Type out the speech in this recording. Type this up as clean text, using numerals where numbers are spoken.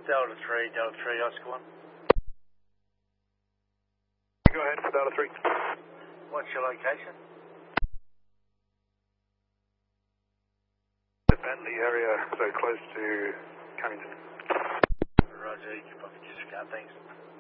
Delta 3, Oscar 1. Go ahead for Delta 3. What's your location? The Bentley area, so close to Cannington. Roger, you can probably just scan, thanks.